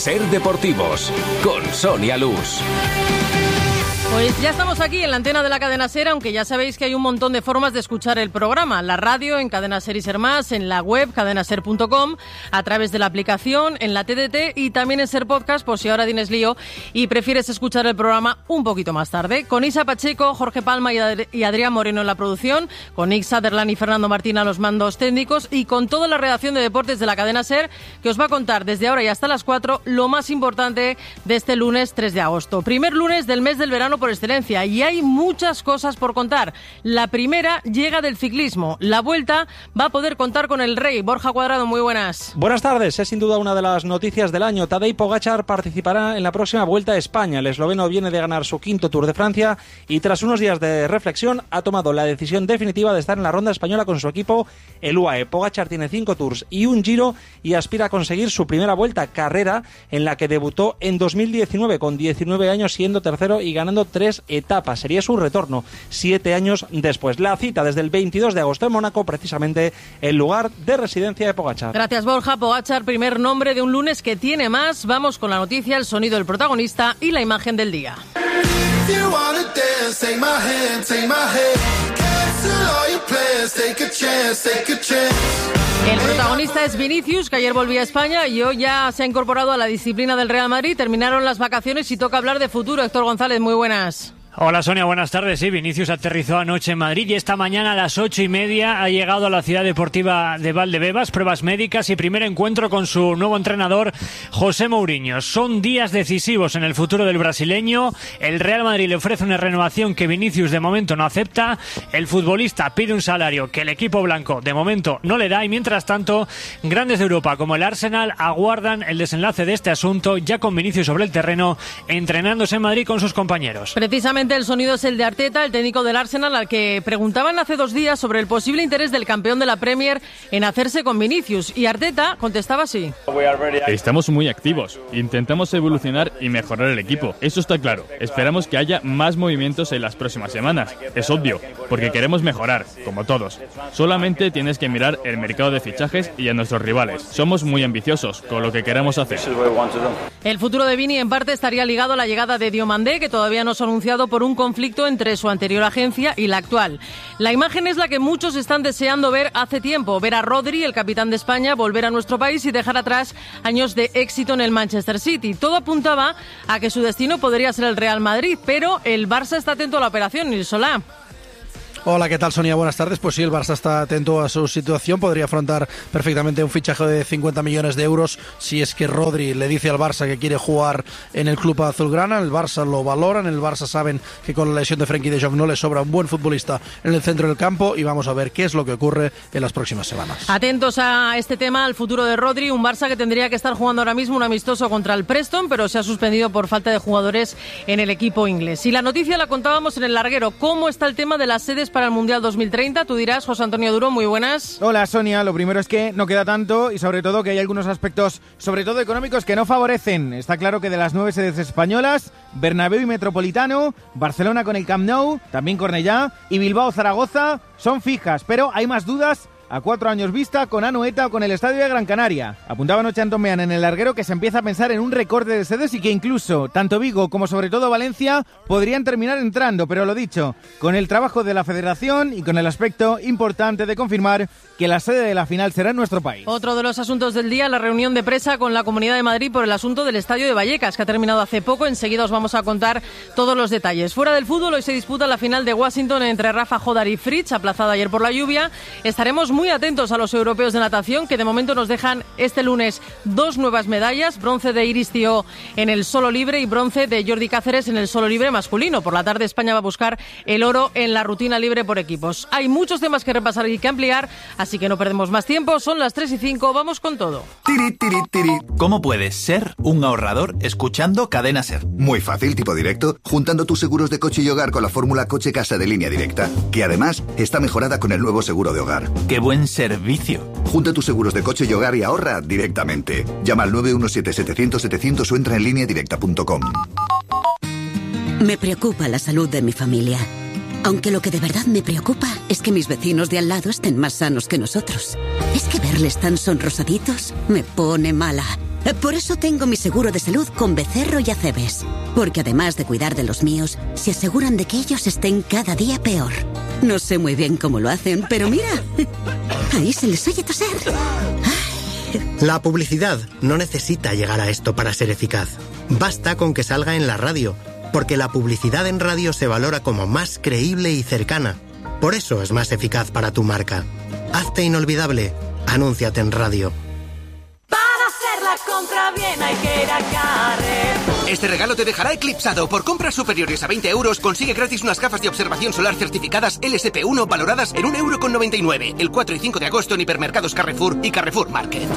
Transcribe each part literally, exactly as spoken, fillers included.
Ser Deportivos, con Sonia Luz. Pues ya estamos aquí en la antena de la Cadena Ser, aunque ya sabéis que hay un montón de formas de escuchar el programa. La radio, en Cadena Ser y Ser Más, en la web cadena ser punto com, a través de la aplicación, en la T D T y también en Ser Podcast, por si ahora tienes lío y prefieres escuchar el programa un poquito más tarde. Con Isa Pacheco, Jorge Palma y, Ad- y Adrián Moreno en la producción, con Nick Sutherland y Fernando Martín a los mandos técnicos y con toda la redacción de deportes de la Cadena Ser, que os va a contar desde ahora y hasta las cuatro lo más importante de este lunes tres de agosto. Primer lunes del mes del verano por excelencia, y hay muchas cosas por contar. La primera llega del ciclismo. La Vuelta va a poder contar con el Rey. Borja Cuadrado, muy buenas. Buenas tardes. Es sin duda una de las noticias del año. Tadej Pogačar participará en la próxima Vuelta a España. El esloveno viene de ganar su quinto Tour de Francia y tras unos días de reflexión ha tomado la decisión definitiva de estar en la ronda española con su equipo, el U A E. Pogačar tiene cinco Tours y un Giro y aspira a conseguir su primera Vuelta, carrera en la que debutó en dos mil diecinueve con diecinueve años, siendo tercero y ganando tres etapas. Sería su retorno siete años después. La cita desde el veintidós de agosto en Mónaco, precisamente el lugar de residencia de Pogačar. Gracias, Borja. Pogačar, primer nombre de un lunes que tiene más. Vamos con la noticia, el sonido del protagonista y la imagen del día. El protagonista es Vinicius, que ayer volvió a España y hoy ya se ha incorporado a la disciplina del Real Madrid. Terminaron las vacaciones y toca hablar de futuro. Héctor González, muy buenas. Hola Sonia, buenas tardes. Sí, Vinicius aterrizó anoche en Madrid y esta mañana a las ocho y media ha llegado a la ciudad deportiva de Valdebebas, pruebas médicas y primer encuentro con su nuevo entrenador José Mourinho. Son días decisivos en el futuro del brasileño. El Real Madrid le ofrece una renovación que Vinicius de momento no acepta. El futbolista pide un salario que el equipo blanco de momento no le da y mientras tanto grandes de Europa como el Arsenal aguardan el desenlace de este asunto, ya con Vinicius sobre el terreno entrenándose en Madrid con sus compañeros. Precisamente el sonido es el de Arteta, el técnico del Arsenal, al que preguntaban hace dos días sobre el posible interés del campeón de la Premier en hacerse con Vinicius, y Arteta contestaba así. Estamos muy activos, intentamos evolucionar y mejorar el equipo, eso está claro. Esperamos que haya más movimientos en las próximas semanas, es obvio, porque queremos mejorar, como todos. Solamente tienes que mirar el mercado de fichajes y a nuestros rivales. Somos muy ambiciosos con lo que queremos hacer. El futuro de Vini en parte estaría ligado a la llegada de Diomandé, que todavía no se ha anunciado por un conflicto entre su anterior agencia y la actual. La imagen es la que muchos están deseando ver hace tiempo, ver a Rodri, el capitán de España, volver a nuestro país y dejar atrás años de éxito en el Manchester City. Todo apuntaba a que su destino podría ser el Real Madrid, pero el Barça está atento a la operación, Nil Solá. Hola, ¿qué tal, Sonia? Buenas tardes. Pues sí, el Barça está atento a su situación. Podría afrontar perfectamente un fichaje de cincuenta millones de euros si es que Rodri le dice al Barça que quiere jugar en el club azulgrana. El Barça lo valoran. El Barça saben que con la lesión de Frenkie de Jong no le sobra un buen futbolista en el centro del campo y vamos a ver qué es lo que ocurre en las próximas semanas. Atentos a este tema, al futuro de Rodri. Un Barça que tendría que estar jugando ahora mismo un amistoso contra el Preston, pero se ha suspendido por falta de jugadores en el equipo inglés. Y la noticia la contábamos en el larguero. ¿Cómo está el tema de las sedes para el Mundial dos mil treinta? Tú dirás, José Antonio Duro, muy buenas. Hola, Sonia. Lo primero es que no queda tanto y sobre todo que hay algunos aspectos, sobre todo económicos, que no favorecen. Está claro que de las nueve sedes españolas, Bernabéu y Metropolitano, Barcelona con el Camp Nou, también Cornellá y Bilbao-Zaragoza son fijas, pero hay más dudas a cuatro años vista con Anoeta o con el Estadio de Gran Canaria. Apuntaba anoche Antón Meán en el larguero que se empieza a pensar en un recorte de sedes y que incluso tanto Vigo como sobre todo Valencia podrían terminar entrando, pero lo dicho, con el trabajo de la Federación y con el aspecto importante de confirmar que la sede de la final será en nuestro país. Otro de los asuntos del día, la reunión de presa con la Comunidad de Madrid por el asunto del Estadio de Vallecas, que ha terminado hace poco. Enseguida os vamos a contar todos los detalles. Fuera del fútbol, hoy se disputa la final de Washington entre Rafa Jodar y Fritz, aplazada ayer por la lluvia. Estaremos muy atentos a los europeos de natación, que de momento nos dejan este lunes dos nuevas medallas, bronce de Iris Tío en el solo libre y bronce de Jordi Cáceres en el solo libre masculino. Por la tarde España va a buscar el oro en la rutina libre por equipos. Hay muchos temas que repasar y que ampliar, así que no perdemos más tiempo. Son las tres y cinco, vamos con todo. Tiri, tiri, tiri. ¿Cómo puedes ser un ahorrador escuchando Cadena Ser? Muy fácil, tipo directo, juntando tus seguros de coche y hogar con la fórmula Coche Casa de Línea Directa, que además está mejorada con el nuevo seguro de hogar. ¡Qué buen servicio! Junta tus seguros de coche y hogar y ahorra directamente. Llama al nueve uno siete, setecientos, setecientos o entra en línea directa punto com. Me preocupa la salud de mi familia. Aunque lo que de verdad me preocupa es que mis vecinos de al lado estén más sanos que nosotros. Es que verles tan sonrosaditos me pone mala. Por eso tengo mi seguro de salud con Becerro y Acebes. Porque además de cuidar de los míos, se aseguran de que ellos estén cada día peor. No sé muy bien cómo lo hacen, pero mira, ahí se les oye toser. La publicidad no necesita llegar a esto para ser eficaz. Basta con que salga en la radio, porque la publicidad en radio se valora como más creíble y cercana. Por eso es más eficaz para tu marca. Hazte inolvidable. Anúnciate en radio. La compra bien hay que ir a Carrefour. Este regalo te dejará eclipsado. Por compras superiores a veinte euros consigue gratis unas gafas de observación solar certificadas L S P uno valoradas en un euro con noventa y nueve. El cuatro y cinco de agosto en hipermercados Carrefour y Carrefour Market.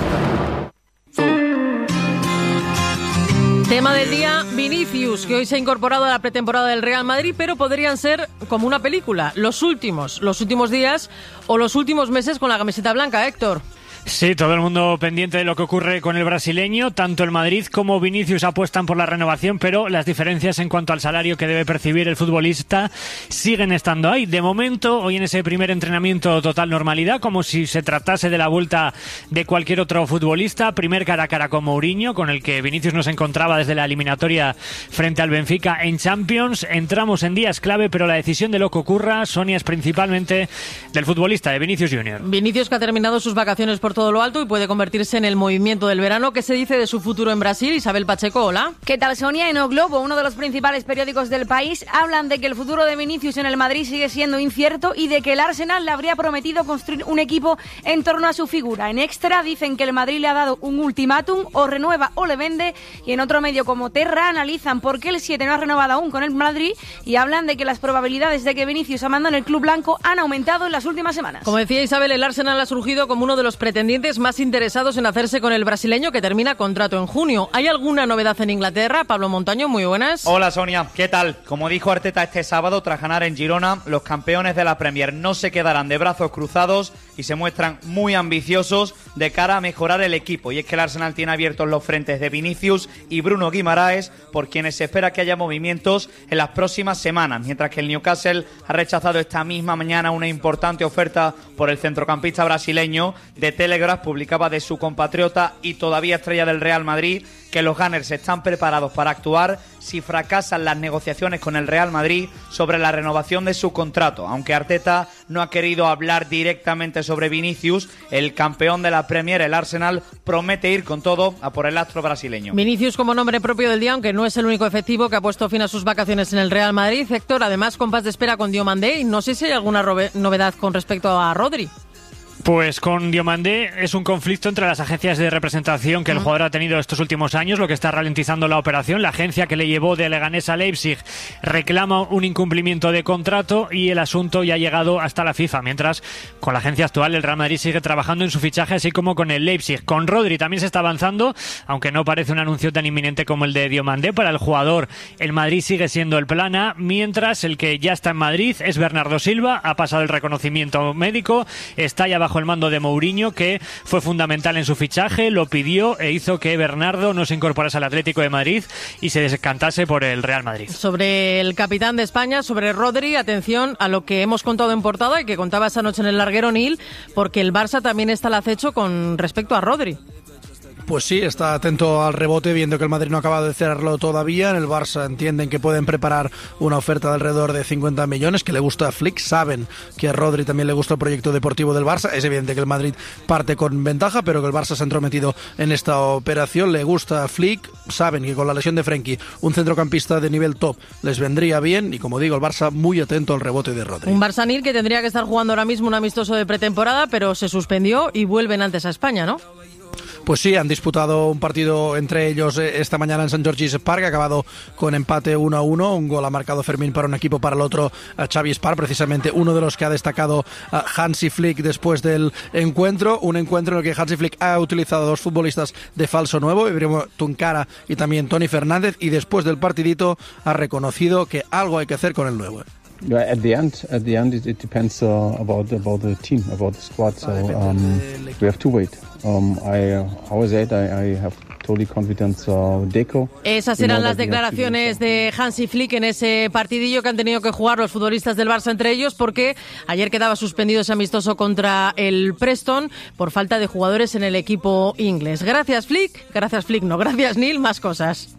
Tema del día, Vinicius, que hoy se ha incorporado a la pretemporada del Real Madrid, pero podrían ser como una película, los últimos, los últimos días o los últimos meses con la camiseta blanca, Héctor. Sí, todo el mundo pendiente de lo que ocurre con el brasileño. Tanto el Madrid como Vinicius apuestan por la renovación, pero las diferencias en cuanto al salario que debe percibir el futbolista siguen estando ahí. De momento, hoy en ese primer entrenamiento total normalidad, como si se tratase de la vuelta de cualquier otro futbolista. Primer cara a cara con Mourinho, con el que Vinicius no se encontraba desde la eliminatoria frente al Benfica en Champions. Entramos en días clave, pero la decisión de lo que ocurra, Sonia, es principalmente del futbolista, de Vinicius Junior Vinicius, que ha terminado sus vacaciones por todo lo alto y puede convertirse en el movimiento del verano. ¿Qué se dice de su futuro en Brasil? Isabel Pacheco, hola. ¿Qué tal, Sonia? En O Globo, uno de los principales periódicos del país, hablan de que el futuro de Vinicius en el Madrid sigue siendo incierto y de que el Arsenal le habría prometido construir un equipo en torno a su figura. En Extra dicen que el Madrid le ha dado un ultimátum: o renueva o le vende, y en otro medio como Terra analizan por qué el siete no ha renovado aún con el Madrid y hablan de que las probabilidades de que Vinicius abandone el club blanco han aumentado en las últimas semanas. Como decía Isabel, el Arsenal ha surgido como uno de los pretendientes más interesados en hacerse con el brasileño, que termina contrato en junio. ¿Hay alguna novedad en Inglaterra? Pablo Montaño, muy buenas. Hola, Sonia, ¿qué tal? Como dijo Arteta este sábado tras ganar en Girona, los campeones de la Premier no se quedarán de brazos cruzados y se muestran muy ambiciosos de cara a mejorar el equipo. Y es que el Arsenal tiene abiertos los frentes de Vinicius y Bruno Guimaraes, por quienes se espera que haya movimientos en las próximas semanas, mientras que el Newcastle ha rechazado esta misma mañana una importante oferta por el centrocampista brasileño. De Telegraph publicaba de su compatriota y todavía estrella del Real Madrid que los Gunners están preparados para actuar si fracasan las negociaciones con el Real Madrid sobre la renovación de su contrato. Aunque Arteta no ha querido hablar directamente sobre Vinicius, el campeón de la Premier, el Arsenal, promete ir con todo a por el astro brasileño. Vinicius como nombre propio del día, aunque no es el único efectivo que ha puesto fin a sus vacaciones en el Real Madrid. Héctor, además, compás de espera con Diomandé, y no sé si hay alguna novedad con respecto a Rodri. Pues con Diomandé es un conflicto entre las agencias de representación que el jugador ha tenido estos últimos años, lo que está ralentizando la operación. La agencia que le llevó de Leganés a Leipzig reclama un incumplimiento de contrato y el asunto ya ha llegado hasta la FIFA, mientras con la agencia actual el Real Madrid sigue trabajando en su fichaje, así como con el Leipzig. Con Rodri también se está avanzando, aunque no parece un anuncio tan inminente como el de Diomandé. Para el jugador, el Madrid sigue siendo el plan A, mientras el que ya está en Madrid es Bernardo Silva. Ha pasado el reconocimiento médico, está ya bajo el mando de Mourinho, que fue fundamental en su fichaje, lo pidió e hizo que Bernardo no se incorporase al Atlético de Madrid y se descantase por el Real Madrid. Sobre el capitán de España, sobre Rodri, atención a lo que hemos contado en portada y que contaba esta noche en el larguero Nil, porque el Barça también está al acecho con respecto a Rodri. Pues sí, está atento al rebote, viendo que el Madrid no ha acabado de cerrarlo todavía. En el Barça entienden que pueden preparar una oferta de alrededor de cincuenta millones, que le gusta a Flick. Saben que a Rodri también le gusta el proyecto deportivo del Barça. Es evidente que el Madrid parte con ventaja, pero que el Barça se ha entrometido en esta operación. Le gusta a Flick. Saben que con la lesión de Frenkie, un centrocampista de nivel top les vendría bien. Y como digo, el Barça muy atento al rebote de Rodri. Un Barça Nil que tendría que estar jugando ahora mismo un amistoso de pretemporada, pero se suspendió y vuelven antes a España, ¿no? Pues sí, han disputado un partido entre ellos esta mañana en Sant George's Park, ha acabado con empate uno a uno, un gol ha marcado Fermín para un equipo, para el otro a Xavi Espar, precisamente uno de los que ha destacado a Hansi Flick después del encuentro, un encuentro en el que Hansi Flick ha utilizado dos futbolistas de falso nuevo, Ibrahimovic Tunkara y también Toni Fernández, y después del partidito ha reconocido que algo hay que hacer con el nuevo. At the end, at the end, it, it depends uh, about about the team, about the squad. So um, we have to wait. Um, I, uh, how is it? I, I have fully confident uh, Deco. Esas eran las declaraciones de Hansi Flick en ese partidillo que han tenido que jugar los futbolistas del Barça entre ellos, porque ayer quedaba suspendido ese amistoso contra el Preston por falta de jugadores en el equipo inglés. Gracias Flick, gracias Flick, no, gracias Neil, más cosas.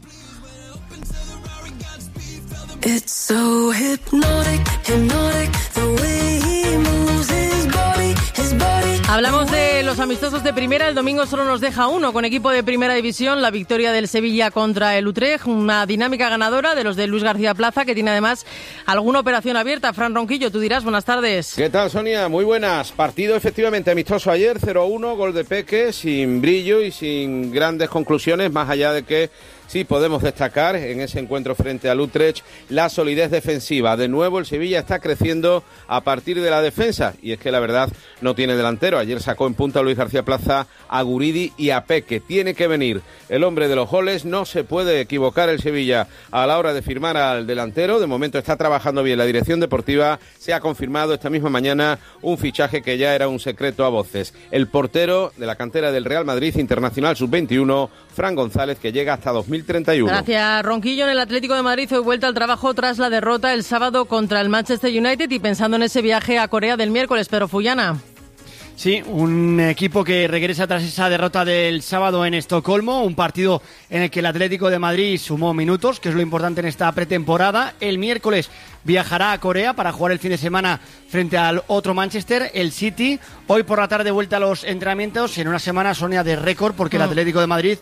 It's so hypnotic, hypnotic, the way he moves his body, his body. Hablamos de los amistosos de primera. El domingo solo nos deja uno con equipo de primera división, la victoria del Sevilla contra el Utrecht, una dinámica ganadora de los de Luis García Plaza, que tiene además alguna operación abierta. Fran Ronquillo, tú dirás, buenas tardes. ¿Qué tal, Sonia? Muy buenas. Partido efectivamente amistoso ayer, cero a uno, gol de Peque, sin brillo y sin grandes conclusiones, más allá de que sí podemos destacar en ese encuentro frente al Utrecht la solidez defensiva. De nuevo el Sevilla está creciendo a partir de la defensa, y es que la verdad no tiene delantero. Ayer sacó en punta a Luis García Plaza, a Guridi y a Peque. Tiene que venir el hombre de los goles, no se puede equivocar el Sevilla a la hora de firmar al delantero. De momento está trabajando bien la dirección deportiva. Se ha confirmado esta misma mañana un fichaje que ya era un secreto a voces. El portero de la cantera del Real Madrid, internacional sub veintiuno, Fran González, que llega hasta dos mil treinta y uno. Gracias, Ronquillo. En el Atlético de Madrid hoy vuelta al trabajo tras la derrota el sábado contra el Manchester United y pensando en ese viaje a Corea del miércoles. Pedro Fullana. Sí, un equipo que regresa tras esa derrota del sábado en Estocolmo, un partido en el que el Atlético de Madrid sumó minutos, que es lo importante en esta pretemporada. El miércoles viajará a Corea para jugar el fin de semana frente al otro Manchester, el City. Hoy por la tarde vuelta a los entrenamientos en una semana, Sonia, de récord, porque el Atlético de Madrid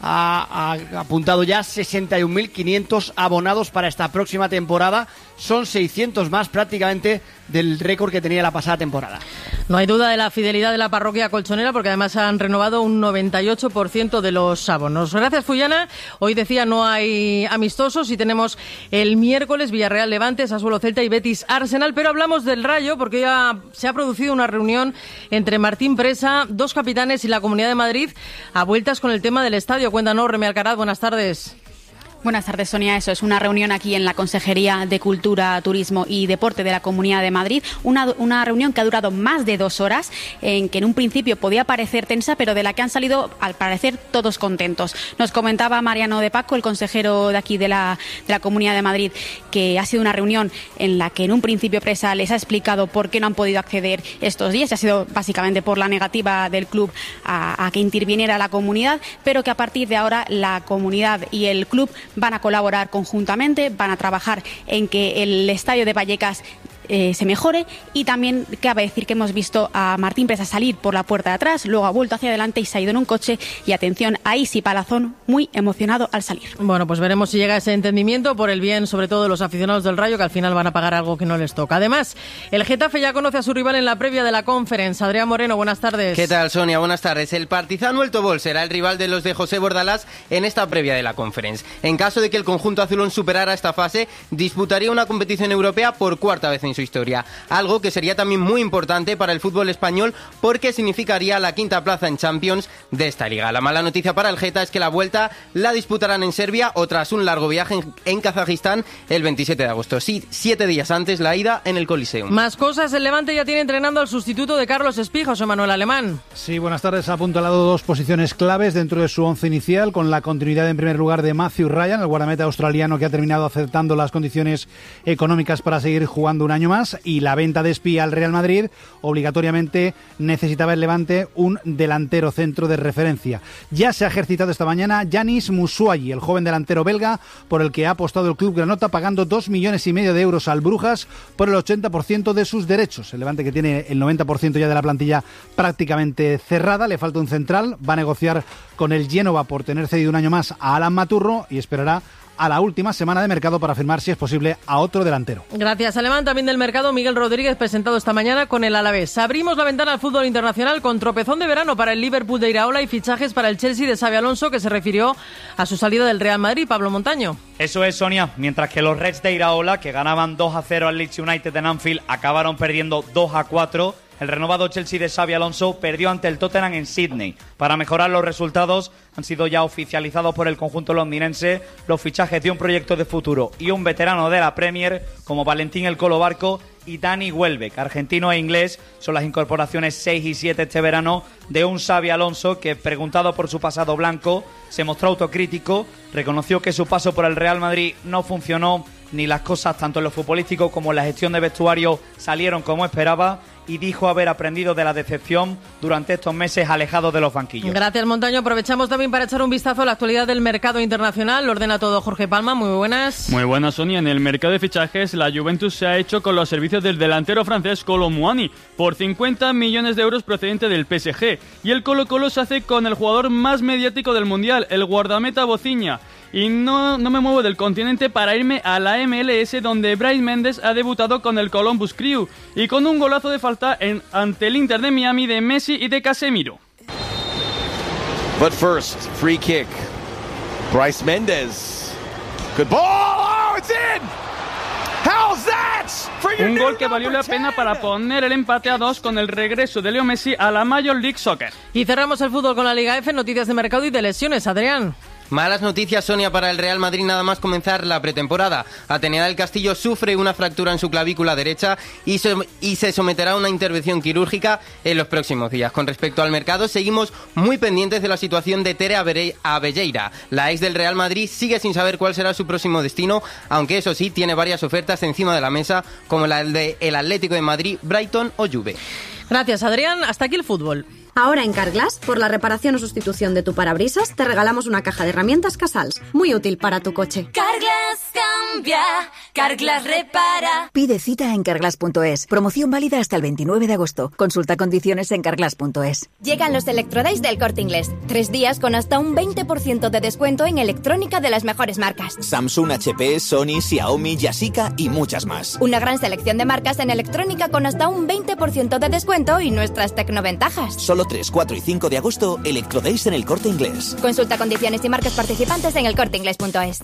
ha, ha apuntado ya sesenta y un mil quinientos abonados para esta próxima temporada. Son seiscientos más prácticamente del récord que tenía la pasada temporada. No hay duda de la fidelidad de la parroquia colchonera, porque además han renovado un noventa y ocho por ciento de los abonos. Gracias, Fullana. Hoy decía no hay amistosos y tenemos el miércoles Villarreal Levante, Sassuolo Celta y Betis Arsenal, pero hablamos del Rayo porque ya se ha producido una reunión entre Martín Presa, dos capitanes y la Comunidad de Madrid a vueltas con el tema del estadio. Cuéntanos, Remi Alcaraz, buenas tardes. Buenas tardes, Sonia. Eso es una reunión aquí en la Consejería de Cultura, Turismo y Deporte de la Comunidad de Madrid. Una, una reunión que ha durado más de dos horas, en que en un principio podía parecer tensa, pero de la que han salido, al parecer, todos contentos. Nos comentaba Mariano de Paco, el consejero de aquí de la, de la Comunidad de Madrid, que ha sido una reunión en la que en un principio Presa les ha explicado por qué no han podido acceder estos días. Ha sido básicamente por la negativa del club a, a que interviniera la comunidad, pero que a partir de ahora la comunidad y el club van a colaborar conjuntamente, van a trabajar en que el estadio de Vallecas Eh, se mejore. Y también cabe decir que hemos visto a Martín Presa salir por la puerta de atrás, luego ha vuelto hacia adelante y se ha ido en un coche, y atención a Isi Palazón, muy emocionado al salir. Bueno, pues veremos si llega ese entendimiento por el bien sobre todo de los aficionados del Rayo, que al final van a pagar algo que no les toca. Además, el Getafe ya conoce a su rival en la previa de la Conference. Adrián Moreno, buenas tardes. ¿Qué tal, Sonia? Buenas tardes. El Partizan El Tobol será el rival de los de José Bordalás en esta previa de la Conference. En caso de que el conjunto azulón superara esta fase, disputaría una competición europea por cuarta vez en su historia. Algo que sería también muy importante para el fútbol español, porque significaría la quinta plaza en Champions de esta liga. La mala noticia para el Geta es que la vuelta la disputarán en Serbia o tras un largo viaje en, en Kazajistán el veintisiete de agosto. Sí, siete días antes la ida en el Coliseum. Más cosas, el Levante ya tiene entrenando al sustituto de Carlos Espí, José Manuel Alemán. Sí, buenas tardes. Ha apuntalado dos posiciones claves dentro de su once inicial, con la continuidad en primer lugar de Matthew Ryan, el guardameta australiano que ha terminado aceptando las condiciones económicas para seguir jugando un año más, y la venta de Espí al Real Madrid. Obligatoriamente necesitaba el Levante un delantero centro de referencia. Ya se ha ejercitado esta mañana Yanis Musuayi, el joven delantero belga, por el que ha apostado el club granota, pagando dos millones y medio de euros al Brujas por el ochenta por ciento de sus derechos. El Levante, que tiene el noventa por ciento ya de la plantilla prácticamente cerrada, le falta un central, va a negociar con el Génova por tener cedido un año más a Alan Maturro y esperará a la última semana de mercado para firmar, si es posible, a otro delantero. Gracias, Alemán. También del mercado, Miguel Rodríguez, presentado esta mañana con el Alavés. Abrimos la ventana al fútbol internacional con tropezón de verano para el Liverpool de Iraola y fichajes para el Chelsea de Xabi Alonso, que se refirió a su salida del Real Madrid. Pablo Montaño. Eso es, Sonia. Mientras que los Reds de Iraola, que ganaban dos a cero al Leeds United en Anfield, acabaron perdiendo dos a cuatro El renovado Chelsea de Xabi Alonso perdió ante el Tottenham en Sydney. Para mejorar los resultados han sido ya oficializados por el conjunto londinense los fichajes de un proyecto de futuro y un veterano de la Premier como Valentín El Colo Barco y Dani Welbeck, argentino e inglés, son las incorporaciones seis y siete este verano de un Xabi Alonso que, preguntado por su pasado blanco, se mostró autocrítico, reconoció que su paso por el Real Madrid no funcionó, ni las cosas tanto en lo futbolístico como en la gestión de vestuario salieron como esperaba, y dijo haber aprendido de la decepción durante estos meses alejado de los banquillos. Gracias, Montaño. Aprovechamos también para echar un vistazo a la actualidad del mercado internacional. Lo ordena todo Jorge Palma. Muy buenas. Muy buenas, Sonia. En el mercado de fichajes, la Juventus se ha hecho con los servicios del delantero francés Kolo Muani por cincuenta millones de euros procedente del P S G. Y el Colo-Colo se hace con el jugador más mediático del Mundial, el guardameta Boziña. Y no, no me muevo del continente para irme a la M L S, donde Brais Méndez ha debutado con el Columbus Crew y con un golazo de falta en, ante el Inter de Miami de Messi y de Casemiro. But first, free kick. Brais Méndez. Good ball. Oh, it's in. How's that? Un gol que valió la pena para poner el empate a dos con el regreso de Leo Messi a la Major League Soccer. Y cerramos el fútbol con la Liga F, noticias de mercado y de lesiones. Adrián. Malas noticias, Sonia, para el Real Madrid nada más comenzar la pretemporada. Atenea del Castillo sufre una fractura en su clavícula derecha y se, y se someterá a una intervención quirúrgica en los próximos días. Con respecto al mercado, seguimos muy pendientes de la situación de Tere Abelleira. La ex del Real Madrid sigue sin saber cuál será su próximo destino, aunque eso sí, tiene varias ofertas encima de la mesa, como la del de Atlético de Madrid, Brighton o Juve. Gracias, Adrián. Hasta aquí el fútbol. Ahora en Carglass, por la reparación o sustitución de tu parabrisas, te regalamos una caja de herramientas Casals, muy útil para tu coche. Carglass cambia, Carglass repara. Pide cita en carglass punto es. Promoción válida hasta el veintinueve de agosto. Consulta condiciones en carglass punto es. Llegan los Electrodays del Corte Inglés. Tres días con hasta un veinte por ciento de descuento en electrónica de las mejores marcas. Samsung, H P, Sony, Xiaomi, Yashica y muchas más. Una gran selección de marcas en electrónica con hasta un veinte por ciento de descuento y nuestras tecnoventajas. Solo tres, cuatro y cinco de agosto, Electrodays en el Corte Inglés. Consulta condiciones y marcas participantes en el corte inglés punto es.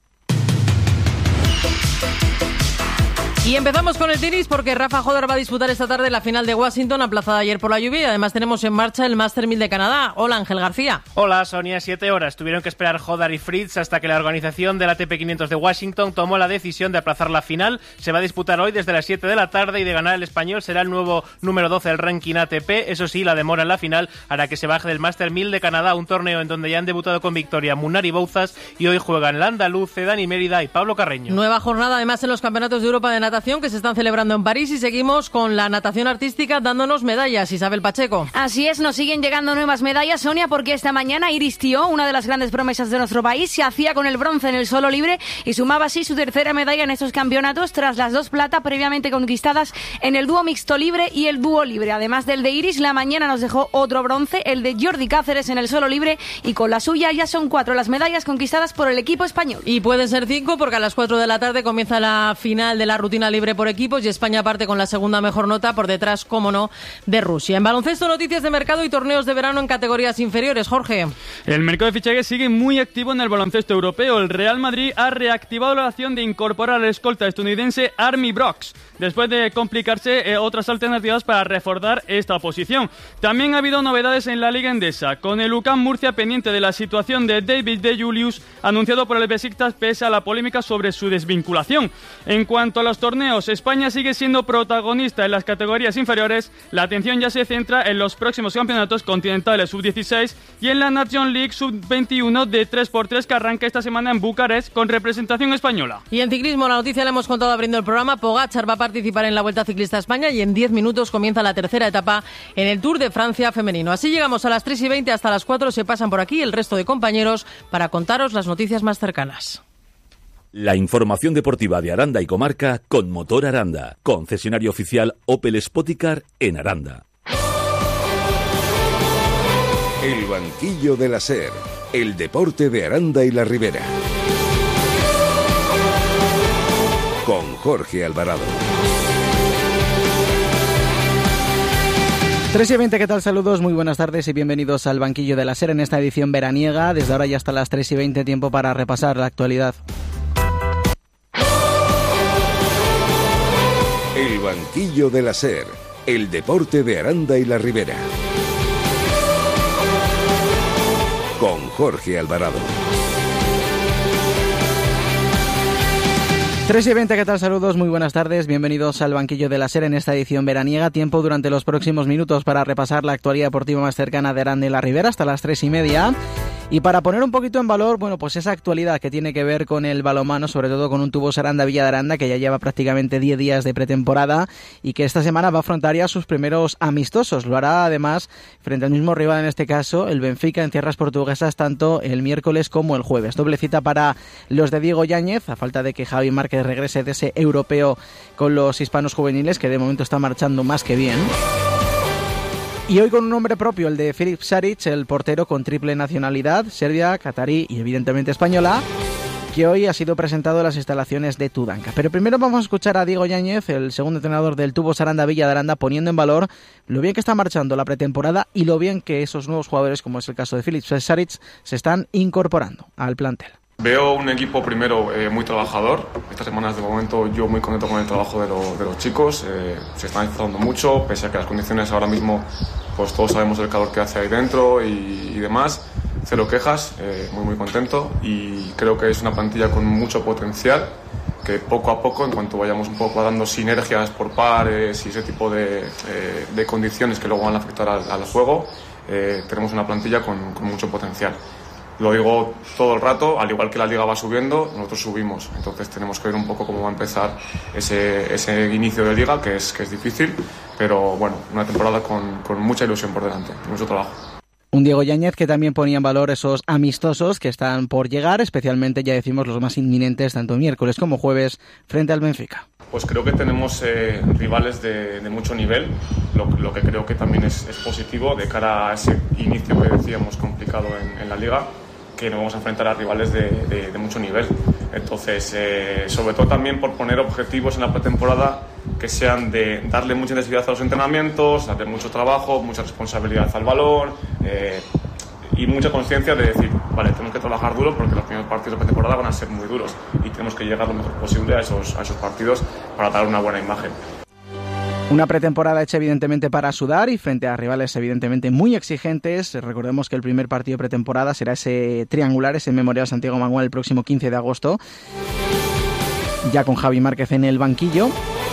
Y empezamos con el tenis porque Rafa Joder va a disputar esta tarde la final de Washington, aplazada ayer por la lluvia, y además tenemos en marcha el Master mil de Canadá. Hola, Ángel García. Hola, Sonia. Siete horas tuvieron que esperar Joder y Fritz hasta que la organización del A T P quinientos de Washington tomó la decisión de aplazar la final. Se va a disputar hoy desde las siete de la tarde y de ganar el español será el nuevo número doce del ranking A T P. Eso sí, la demora en la final hará que se baje del Master mil de Canadá, un torneo en donde ya han debutado con victoria Munar y Bouzas, y hoy juegan el andaluz, Dani Mérida y Pablo Carreño. Nueva jornada además en los campeonatos de Europa de natación que se están celebrando en París, y seguimos con la natación artística dándonos medallas. Isabel Pacheco. Así es, nos siguen llegando nuevas medallas, Sonia, porque esta mañana Iris Tió, una de las grandes promesas de nuestro país, se hacía con el bronce en el solo libre y sumaba así su tercera medalla en estos campeonatos tras las dos plata previamente conquistadas en el dúo mixto libre y el dúo libre. Además del de Iris, la mañana nos dejó otro bronce, el de Jordi Cáceres en el solo libre, y con la suya ya son cuatro las medallas conquistadas por el equipo español. Y pueden ser cinco porque a las cuatro de la tarde comienza la final de la rutina libre por equipos y España parte con la segunda mejor nota, por detrás, como no, de Rusia. En baloncesto, noticias de mercado y torneos de verano en categorías inferiores. Jorge. El mercado de fichajes sigue muy activo en el baloncesto europeo. El Real Madrid ha reactivado la acción de incorporar al escolta estadounidense Army Brooks, después de complicarse eh, otras alternativas para reforzar esta posición. También ha habido novedades en la Liga Endesa, con el U C A M Murcia pendiente de la situación de David De Julius, anunciado por el Besiktas pese a la polémica sobre su desvinculación. En cuanto a los torneos, España sigue siendo protagonista en las categorías inferiores. La atención ya se centra en los próximos campeonatos continentales sub dieciséis y en la Nation League sub veintiuno de tres por tres que arranca esta semana en Bucarest con representación española. Y en ciclismo, la noticia la hemos contado abriendo el programa. Pogačar va a participar en la Vuelta Ciclista a España y en diez minutos comienza la tercera etapa en el Tour de Francia femenino. Así llegamos a las tres y veinte, hasta las cuatro se pasan por aquí el resto de compañeros para contaros las noticias más cercanas. La información deportiva de Aranda y Comarca con Motor Aranda, concesionario oficial Opel Spoticar en Aranda. El banquillo de la SER, el deporte de Aranda y la Ribera. Con Jorge Alvarado. tres y veinte, ¿qué tal? Saludos, muy buenas tardes y bienvenidos al banquillo de la SER en esta edición veraniega. Desde ahora ya hasta las tres y veinte, tiempo para repasar la actualidad. El banquillo de la SER, el deporte de Aranda y la Ribera. Con Jorge Alvarado. tres y veinte, ¿qué tal? Saludos, muy buenas tardes, bienvenidos al banquillo de la SER en esta edición veraniega. Tiempo durante los próximos minutos para repasar la actualidad deportiva más cercana de Aranda y la Ribera hasta las tres y media. Y para poner un poquito en valor, bueno, pues esa actualidad que tiene que ver con el balonmano, sobre todo con un Tubos Aranda Villa de Aranda, que ya lleva prácticamente diez días de pretemporada y que esta semana va a afrontar ya sus primeros amistosos. Lo hará además frente al mismo rival, en este caso, el Benfica, en tierras portuguesas, tanto el miércoles como el jueves. Doble cita para los de Diego Yáñez, a falta de que Javi Márquez regrese de ese europeo con los hispanos juveniles, que de momento está marchando más que bien. Y hoy con un nombre propio, el de Filip Saric, el portero con triple nacionalidad, serbia, catarí y evidentemente española, que hoy ha sido presentado en las instalaciones de Tudanka. Pero primero vamos a escuchar a Diego Yáñez, el segundo entrenador del Tubos Aranda Villa de Aranda, poniendo en valor lo bien que está marchando la pretemporada y lo bien que esos nuevos jugadores, como es el caso de Filip Saric, se están incorporando al plantel. Veo un equipo primero eh, muy trabajador. Estas semanas de momento yo muy contento con el trabajo de, lo, de los chicos. Eh, se están esforzando mucho, pese a que las condiciones ahora mismo, pues todos sabemos el calor que hace ahí dentro y, y demás. Cero quejas, eh, muy muy contento y creo que es una plantilla con mucho potencial, que poco a poco, en cuanto vayamos un poco dando sinergias por pares y ese tipo de, eh, de condiciones que luego van a afectar al, al juego, eh, tenemos una plantilla con, con mucho potencial. Lo digo todo el rato, al igual que la liga va subiendo, nosotros subimos. Entonces tenemos que ver un poco cómo va a empezar ese, ese inicio de liga, que es, que es difícil, pero bueno, una temporada con, con mucha ilusión por delante, mucho trabajo. Un Diego Yáñez que también ponía en valor esos amistosos que están por llegar, especialmente, ya decimos, los más inminentes, tanto miércoles como jueves, frente al Benfica. Pues creo que tenemos eh, rivales de, de mucho nivel, lo, lo que creo que también es, es positivo de cara a ese inicio que decíamos complicado en, en la liga, que nos vamos a enfrentar a rivales de, de, de mucho nivel. Entonces, eh, sobre todo también por poner objetivos en la pretemporada que sean de darle mucha intensidad a los entrenamientos, darle mucho trabajo, mucha responsabilidad al balón eh, y mucha conciencia de decir, vale, tenemos que trabajar duro porque los primeros partidos de pretemporada van a ser muy duros y tenemos que llegar lo mejor posible a esos, a esos partidos para dar una buena imagen. Una pretemporada hecha evidentemente para sudar y frente a rivales evidentemente muy exigentes. Recordemos que el primer partido de pretemporada será ese triangular, ese Memorial Santiago Manuel, el próximo quince de agosto, ya con Javi Márquez en el banquillo.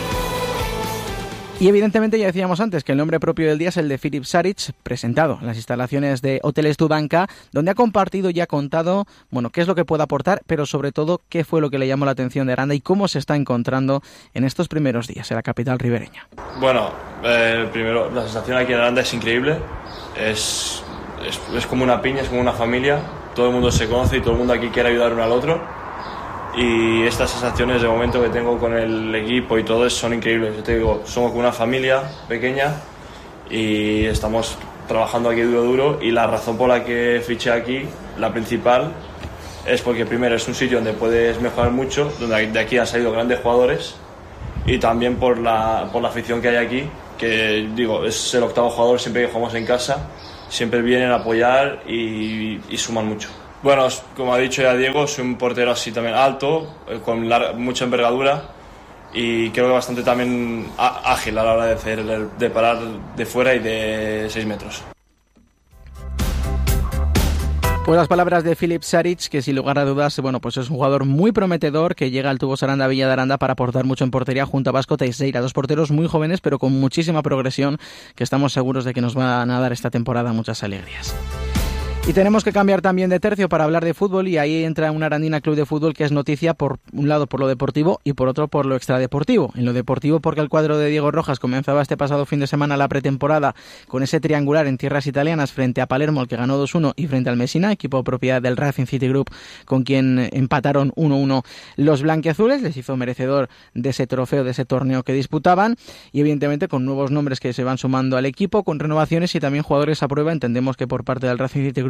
Y evidentemente ya decíamos antes que el nombre propio del día es el de Filip Saric, presentado en las instalaciones de Hoteles Tudanka, donde ha compartido y ha contado, bueno, qué es lo que puede aportar, pero sobre todo qué fue lo que le llamó la atención de Aranda y cómo se está encontrando en estos primeros días en la capital ribereña. Bueno, eh, primero, la sensación aquí en Aranda es increíble, es, es, es como una piña, es como una familia, todo el mundo se conoce y todo el mundo aquí quiere ayudar uno al otro. Y estas sensaciones de momento que tengo con el equipo y todo son increíbles. Yo te digo, somos como una familia pequeña y estamos trabajando aquí duro duro y la razón por la que fiché aquí, la principal, es porque primero es un sitio donde puedes mejorar mucho, donde de aquí han salido grandes jugadores y también por la, por la afición que hay aquí, que digo, es el octavo jugador siempre que jugamos en casa, siempre vienen a apoyar y, y suman mucho. Bueno, como ha dicho ya Diego, soy un portero así también alto, con larga, mucha envergadura y creo que bastante también ágil a la hora de, hacer, de parar de fuera y de seis metros. Pues las palabras de Filip Saric, que sin lugar a dudas, bueno, pues es un jugador muy prometedor que llega al Tubos Aranda Villa de Aranda para aportar mucho en portería junto a Vasco Teixeira, dos porteros muy jóvenes pero con muchísima progresión que estamos seguros de que nos van a dar esta temporada muchas alegrías. Y tenemos que cambiar también de tercio para hablar de fútbol y ahí entra una Arandina Club de Fútbol que es noticia por un lado por lo deportivo y por otro por lo extradeportivo. En lo deportivo porque el cuadro de Diego Rojas comenzaba este pasado fin de semana la pretemporada con ese triangular en tierras italianas frente a Palermo, el que ganó dos uno, y frente al Messina, equipo propiedad del Racing City Group, con quien empataron uno uno los blanquiazules. Les hizo merecedor de ese trofeo, de ese torneo que disputaban y evidentemente con nuevos nombres que se van sumando al equipo, con renovaciones y también jugadores a prueba. Entendemos que por parte del Racing City Group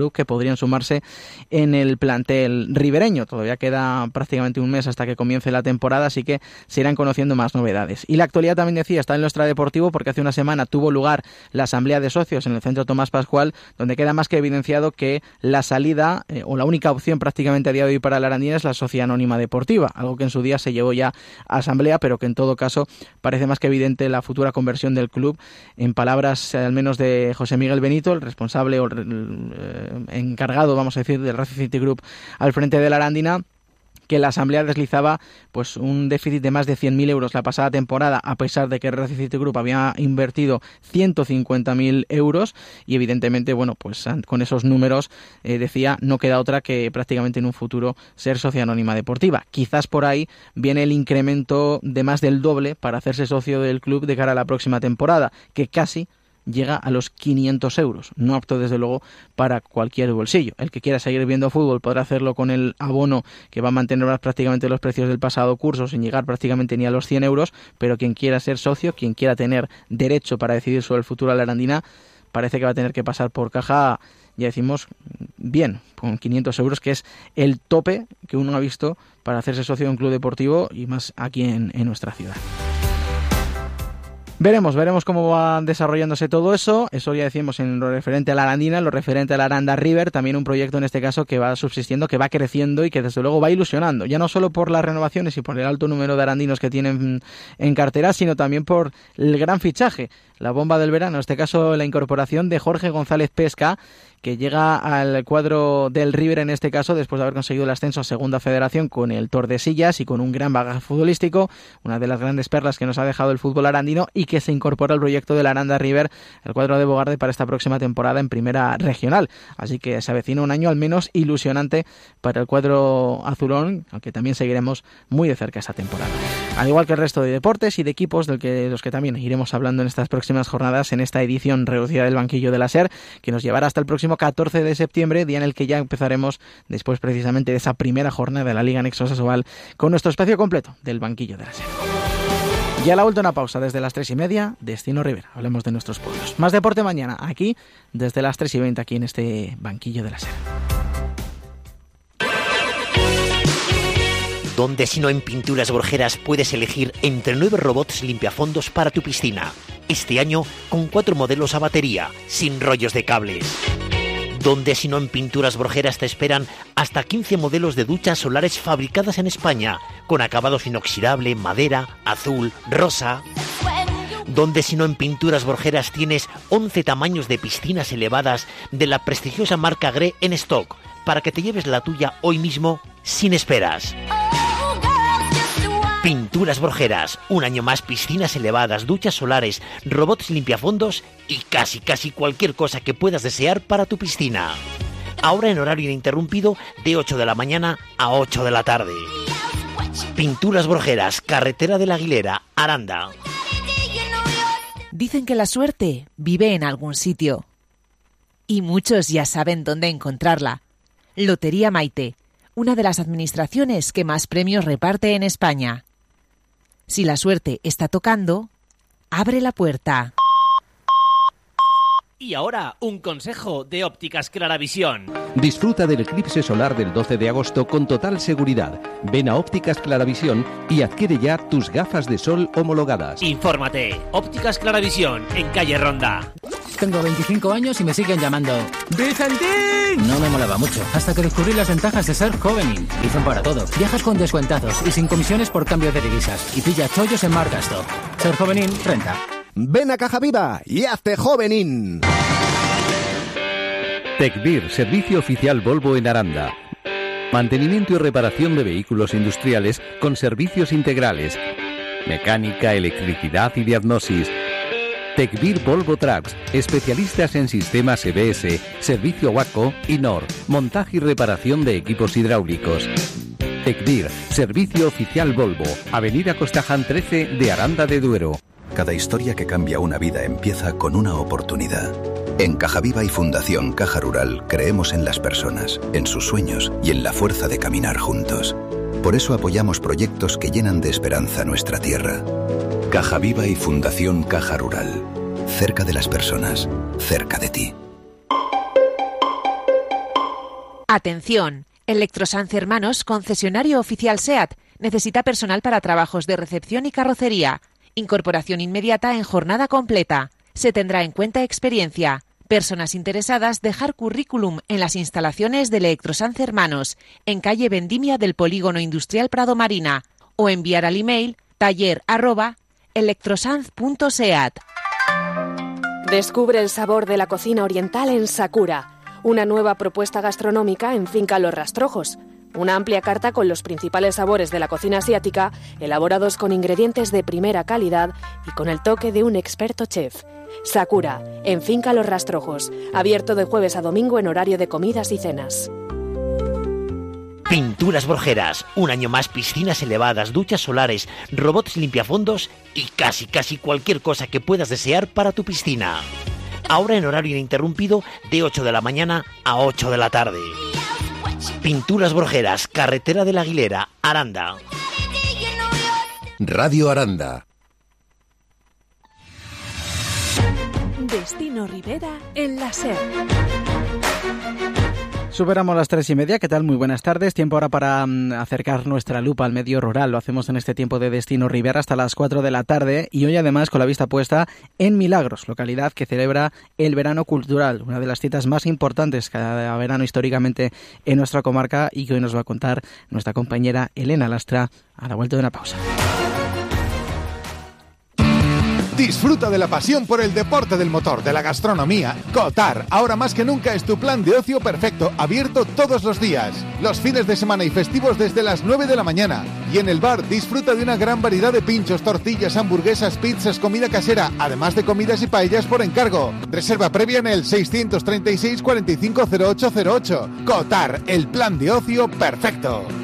club que podrían sumarse en el plantel ribereño. Todavía queda prácticamente un mes hasta que comience la temporada, así que se irán conociendo más novedades. Y la actualidad, también decía, está en lo extradeportivo, porque hace una semana tuvo lugar la asamblea de socios en el Centro Tomás Pascual, donde queda más que evidenciado que la salida eh, o la única opción prácticamente a día de hoy para la Arandina es la Sociedad Anónima Deportiva, algo que en su día se llevó ya a asamblea, pero que en todo caso parece más que evidente la futura conversión del club, en palabras eh, al menos de José Miguel Benito, el responsable o el eh, encargado, vamos a decir, del Racing City Group al frente de la Arandina, que la asamblea deslizaba pues un déficit de más de cien mil euros la pasada temporada, a pesar de que el Racing City Group había invertido ciento cincuenta mil euros, y evidentemente, bueno, pues con esos números, eh, decía, no queda otra que prácticamente en un futuro ser Sociedad Anónima Deportiva. Quizás por ahí viene el incremento de más del doble para hacerse socio del club de cara a la próxima temporada, que casi llega a los quinientos euros, no apto desde luego para cualquier bolsillo. El que quiera seguir viendo fútbol podrá hacerlo con el abono, que va a mantener prácticamente los precios del pasado curso, sin llegar prácticamente ni a los cien euros, pero quien quiera ser socio, quien quiera tener derecho para decidir sobre el futuro de la Arandina, parece que va a tener que pasar por caja, ya decimos, bien, con quinientos euros, que es el tope que uno ha visto para hacerse socio de un club deportivo, y más aquí en, en nuestra ciudad. Veremos, veremos cómo va desarrollándose todo eso. Eso ya decimos en lo referente a la Arandina, en lo referente a la Aranda River, también un proyecto en este caso que va subsistiendo, que va creciendo y que desde luego va ilusionando, ya no solo por las renovaciones y por el alto número de arandinos que tienen en cartera, sino también por el gran fichaje, la bomba del verano, en este caso la incorporación de Jorge González Pesca, que llega al cuadro del River en este caso después de haber conseguido el ascenso a Segunda Federación con el Tordesillas y con un gran bagaje futbolístico, una de las grandes perlas que nos ha dejado el fútbol arandino, y que se incorpora al proyecto de la Aranda River, el cuadro de Bogarde, para esta próxima temporada en Primera Regional. Así que se avecina un año al menos ilusionante para el cuadro azulón, aunque también seguiremos muy de cerca esta temporada. Al igual que el resto de deportes y de equipos del que, los que también iremos hablando en estas próximas jornadas, en esta edición reducida del banquillo de la SER, que nos llevará hasta el próximo catorce de septiembre, día en el que ya empezaremos, después precisamente de esa primera jornada de la Liga Nexos Asobal, con nuestro espacio completo del banquillo de la SER. Ya la vuelta una pausa desde las tres y media, Destino Rivera. Hablemos de nuestros pueblos. Más deporte mañana, aquí, desde las tres y veinte, aquí en este banquillo de la SER. Donde si no en Pinturas Borjeras puedes elegir entre nueve robots limpiafondos para tu piscina. Este año con cuatro modelos a batería, sin rollos de cables. Donde si no en Pinturas Borjeras te esperan hasta quince modelos de duchas solares fabricadas en España, con acabados inoxidable, madera, azul, rosa. Donde si no en Pinturas Borjeras tienes once tamaños de piscinas elevadas de la prestigiosa marca Gre en stock, para que te lleves la tuya hoy mismo sin esperas. Pinturas Borjeras, un año más, piscinas elevadas, duchas solares, robots limpiafondos y casi casi cualquier cosa que puedas desear para tu piscina. Ahora en horario ininterrumpido de ocho de la mañana a ocho de la tarde. Pinturas Borjeras, carretera de la Aguilera, Aranda. Dicen que la suerte vive en algún sitio. Y muchos ya saben dónde encontrarla. Lotería Maite, una de las administraciones que más premios reparte en España. Si la suerte está tocando, abre la puerta. Y ahora, un consejo de Ópticas Claravisión. Disfruta del eclipse solar del doce de agosto con total seguridad. Ven a Ópticas Claravisión y adquiere ya tus gafas de sol homologadas. Infórmate. Ópticas Claravisión, en calle Ronda. Tengo veinticinco años y me siguen llamando ¡Vicentín! No me molaba mucho, hasta que descubrí las ventajas de ser Jovenin. Dicen para todo. Viajas con descuentazos y sin comisiones por cambio de divisas. Y pilla chollos en Marcasto. Ser Jovenin renta. Ven a Caja Viva y hazte Jovenin. Tecbir, servicio oficial Volvo en Aranda. Mantenimiento y reparación de vehículos industriales con servicios integrales. Mecánica, electricidad y diagnosis. Tecbir Volvo Trucks, especialistas en sistemas E B S, servicio Waco y N O R, montaje y reparación de equipos hidráulicos. Tecbir, servicio oficial Volvo, Avenida Costaján trece de Aranda de Duero. Cada historia que cambia una vida empieza con una oportunidad. En Caja Viva y Fundación Caja Rural creemos en las personas, en sus sueños y en la fuerza de caminar juntos. Por eso apoyamos proyectos que llenan de esperanza nuestra tierra. Caja Viva y Fundación Caja Rural. Cerca de las personas, cerca de ti. Atención, Electrosanz Hermanos, concesionario oficial SEAT, necesita personal para trabajos de recepción y carrocería. Incorporación inmediata en jornada completa. Se tendrá en cuenta experiencia. Personas interesadas, dejar currículum en las instalaciones de Electrosanz Hermanos, en calle Vendimia del Polígono Industrial Prado Marina, o enviar al email taller arroba electrosanz punto seat. Descubre el sabor de la cocina oriental en Sakura, una nueva propuesta gastronómica en Finca Los Rastrojos. Una amplia carta con los principales sabores de la cocina asiática, elaborados con ingredientes de primera calidad y con el toque de un experto chef. Sakura, en Finca Los Rastrojos, abierto de jueves a domingo en horario de comidas y cenas. Pinturas Borgeras, un año más, piscinas elevadas, duchas solares, robots limpiafondos y casi casi cualquier cosa que puedas desear para tu piscina. Ahora en horario ininterrumpido de ocho de la mañana a ocho de la tarde. Pinturas Borgeras, carretera de la Aguilera, Aranda. Radio Aranda. Destino Rivera en la SER. Superamos las tres y media. ¿Qué tal? Muy buenas tardes. Tiempo ahora para um, acercar nuestra lupa al medio rural. Lo hacemos en este tiempo de Destino Rivera hasta las cuatro de la tarde y hoy además con la vista puesta en Milagros, localidad que celebra el verano cultural, una de las citas más importantes cada verano históricamente en nuestra comarca y que hoy nos va a contar nuestra compañera Elena Lastra a la vuelta de una pausa. Disfruta de la pasión por el deporte del motor, de la gastronomía. Cotar, ahora más que nunca es tu plan de ocio perfecto, abierto todos los días. Los fines de semana y festivos desde las nueve de la mañana. Y en el bar disfruta de una gran variedad de pinchos, tortillas, hamburguesas, pizzas, comida casera, además de comidas y paellas por encargo. Reserva previa en el seiscientos treinta y seis cuarenta y cinco cero ocho cero ocho. Cotar, el plan de ocio perfecto.